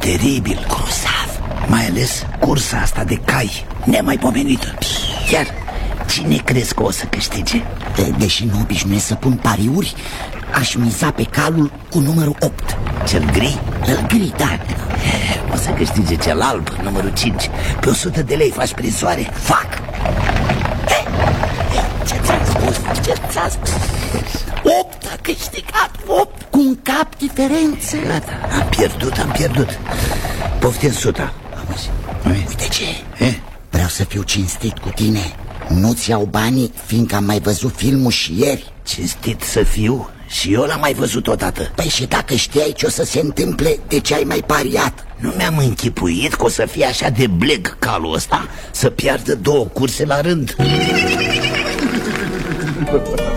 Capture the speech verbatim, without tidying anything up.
teribil. Grozav. Mai ales cursa asta de cai, nemaipomenită. Chiar, cine crezi că o să câștige? Deși nu obișnuiesc să pun pariuri, aș miza pe calul cu numărul opt. Cel gri? Cel gri, da. O să câștige cel alb, numărul cinci. Pe o sută de lei faci prinsoare? Fac. Ce ți-am spus? Ce ți-am spus? Opt a câștigat, opt. Cu un cap diferență. Gata, am pierdut, am pierdut. Poftim suta. Uite ce? E? Vreau să fiu cinstit cu tine. Nu-ți iau banii, fiindcă am mai văzut filmul și ieri. Cinstit să fiu? Și eu l-am mai văzut odată. Păi și dacă știai ce o să se întâmple, de ce ai mai pariat? Nu mi-am închipuit că o să fie așa de bleg calul ăsta, să piardă două curse la rând.